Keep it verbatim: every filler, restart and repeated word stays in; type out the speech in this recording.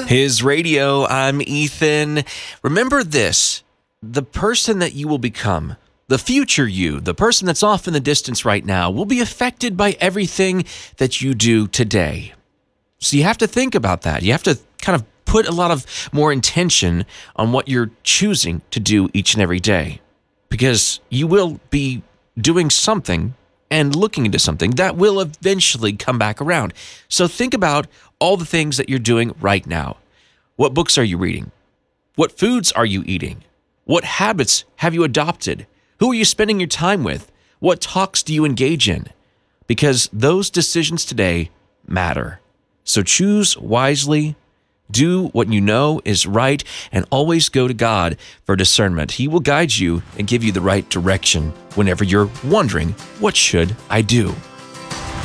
His Radio. I'm Ethan. Remember this, the person that you will become, the future you, the person that's off in the distance right now, will be affected by everything that you do today. So you have to think about that. You have to kind of put a lot of more intention on what you're choosing to do each and every day, because you will be doing something and looking into something that will eventually come back around. So think about all the things that you're doing right now. What books are you reading? What foods are you eating? What habits have you adopted? Who are you spending your time with? What talks do you engage in? Because those decisions today matter. So choose wisely, do what you know is right, and always go to God for discernment. He will guide you and give you the right direction whenever you're wondering, what should I do?